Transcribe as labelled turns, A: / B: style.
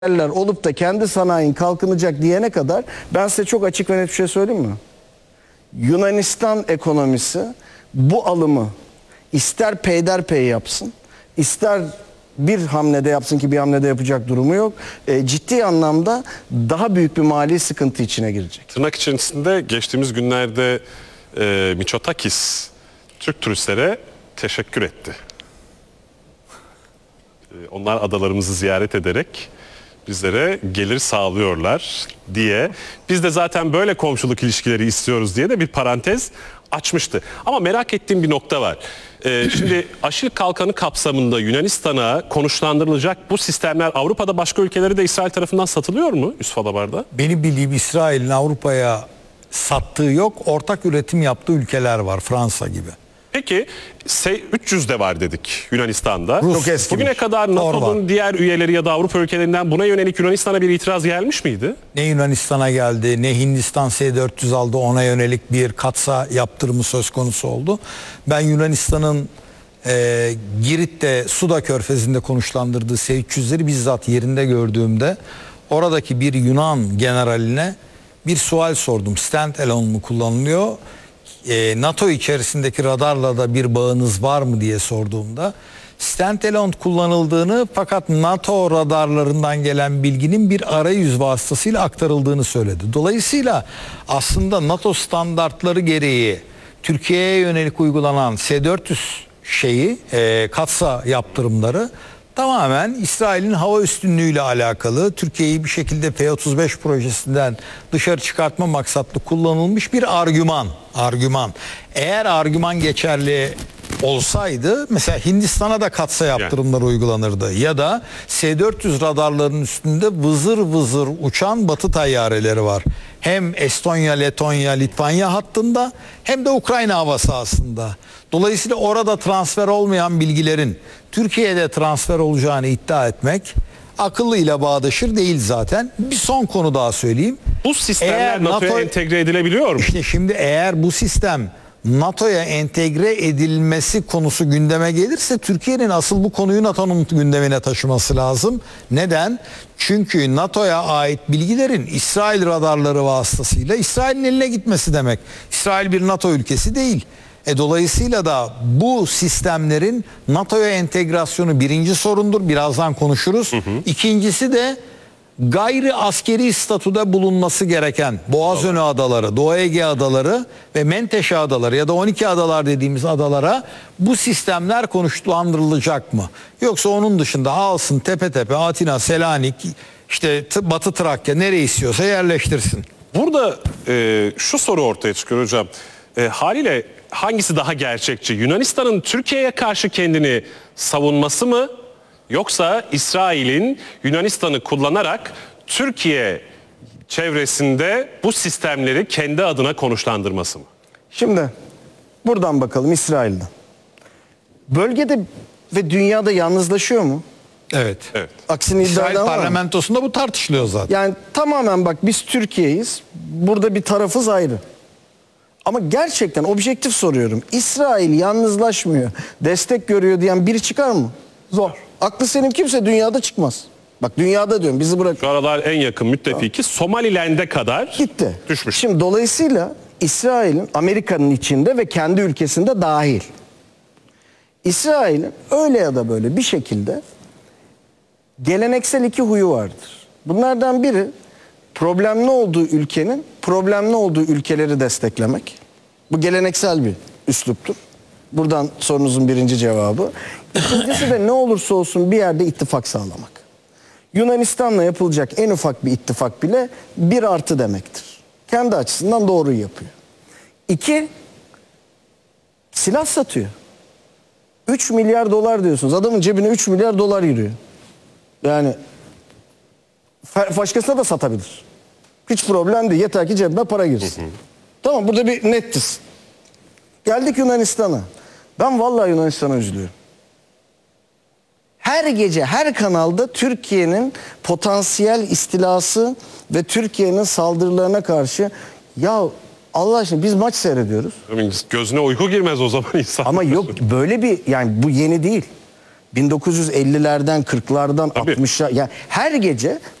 A: olup da kendi sanayin kalkınacak diyene kadar ben size çok açık ve net bir şey söyleyeyim mi? Yunanistan ekonomisi bu alımı ister peyderpey yapsın, ister bir hamlede yapsın ki bir hamlede yapacak durumu yok. Ciddi anlamda daha büyük bir mali sıkıntı içine girecek.
B: Tırnak içerisinde geçtiğimiz günlerde Mitsotakis Türk turistlere teşekkür etti. Onlar adalarımızı ziyaret ederek bizlere gelir sağlıyorlar diye. Biz de zaten böyle komşuluk ilişkileri istiyoruz diye de bir parantez açmıştı. Ama merak ettiğim bir nokta var. Şimdi Aşil Kalkanı kapsamında Yunanistan'a konuşlandırılacak bu sistemler Avrupa'da başka ülkelere de İsrail tarafından satılıyor mu Yusuf Alabar'da?
C: Benim bildiğim İsrail'in Avrupa'ya sattığı yok. Ortak üretim yaptığı ülkeler var, Fransa gibi.
B: Peki 300 de var dedik Yunanistan'da. Bugüne kadar
C: Torba.
B: NATO'nun diğer üyeleri ya da Avrupa ülkelerinden buna yönelik Yunanistan'a bir itiraz gelmiş miydi?
C: Ne Yunanistan'a geldi, ne Hindistan S-400 aldı, ona yönelik bir katsa yaptırımı söz konusu oldu. Ben Yunanistan'ın Girit'te, Suda Körfezi'nde konuşlandırdığı S-300'leri bizzat yerinde gördüğümde oradaki bir Yunan generaline bir sual sordum. Stand-alone mu kullanılıyor? NATO içerisindeki radarla da bir bağınız var mı diye sorduğumda stand-alone kullanıldığını fakat NATO radarlarından gelen bilginin bir arayüz vasıtasıyla aktarıldığını söyledi. Dolayısıyla aslında NATO standartları gereği Türkiye'ye yönelik uygulanan S-400 katsa yaptırımları tamamen İsrail'in hava üstünlüğüyle alakalı, Türkiye'yi bir şekilde F-35 projesinden dışarı çıkartma maksatlı kullanılmış bir argüman. Eğer argüman geçerli olsaydı mesela Hindistan'a da katsa yaptırımlar uygulanırdı. Ya da S-400 radarlarının üstünde vızır vızır uçan Batı tayyareleri var. Hem Estonya, Letonya, Litvanya hattında hem de Ukrayna hava sahasında. Dolayısıyla orada transfer olmayan bilgilerin Türkiye'de transfer olacağını iddia etmek akıllıyla bağdaşır değil zaten. Bir son konu daha söyleyeyim.
B: Bu sistemler NATO'ya entegre edilebiliyor mu?
C: İşte şimdi eğer bu sistem NATO'ya entegre edilmesi konusu gündeme gelirse Türkiye'nin asıl bu konuyu NATO'nun gündemine taşıması lazım. Neden? Çünkü NATO'ya ait bilgilerin İsrail radarları vasıtasıyla İsrail'in eline gitmesi demek. İsrail bir NATO ülkesi değil. Dolayısıyla da bu sistemlerin NATO'ya entegrasyonu birinci sorundur. Birazdan konuşuruz. İkincisi de gayri askeri statüde bulunması gereken Boğazönü adaları, Doğu Ege adaları ve Menteşe adaları ya da 12 adalar dediğimiz adalara bu sistemler konuşlandırılacak mı? Yoksa onun dışında alsın tepe tepe Atina, Selanik, işte Batı Trakya nereye istiyorsa yerleştirsin.
B: Burada şu soru ortaya çıkıyor hocam. Haliyle hangisi daha gerçekçi? Yunanistan'ın Türkiye'ye karşı kendini savunması mı? Yoksa İsrail'in Yunanistan'ı kullanarak Türkiye çevresinde bu sistemleri kendi adına konuşlandırması mı?
A: Şimdi buradan bakalım İsrail'den. Bölgede ve dünyada yalnızlaşıyor mu?
C: Evet.
A: Aksini iddia
C: İsrail
A: eden var mı?
C: parlamentosunda bu tartışılıyor zaten.
A: Yani tamamen bak biz Türkiye'yiz. Burada bir tarafız ayrı. Ama gerçekten objektif soruyorum. İsrail yalnızlaşmıyor, destek görüyor diyen biri çıkar mı? Zor. Aklı senin kimse dünyada çıkmaz. Bak dünyada diyorum bizi bırak.
B: Şu aralar en yakın müttefiki Somaliland'e kadar
A: Gitti.
B: düşmüş.
A: Şimdi dolayısıyla İsrail'in Amerika'nın içinde ve kendi ülkesinde dahil. İsrail'in öyle ya da böyle bir şekilde geleneksel iki huyu vardır. Bunlardan biri problemli olduğu ülkenin problemli olduğu ülkeleri desteklemek. Bu geleneksel bir üsluptur. Buradan sorunuzun birinci cevabı. İkincisi de ne olursa olsun bir yerde ittifak sağlamak. Yunanistan'la yapılacak en ufak bir ittifak bile bir artı demektir. Kendi açısından doğruyu yapıyor. İki, silah satıyor. 3 milyar dolar diyorsunuz. Adamın cebine 3 milyar dolar giriyor. Yani başkasına da satabilir. Hiç problem değil. Yeter ki cebine para girsin. Tamam, burada bir nettiz. Geldik Yunanistan'a. Ben vallahi Yunanistan'a üzülüyorum. Her gece her kanalda Türkiye'nin potansiyel istilası ve Türkiye'nin saldırılarına karşı ya Allah aşkına biz maç seyrediyoruz.
B: Gözüne uyku girmez o zaman insan.
A: Ama yok böyle bir yani bu yeni değil. 1950'lerden, 40'lardan,
B: Tabii.
A: 60'lar, yani her gece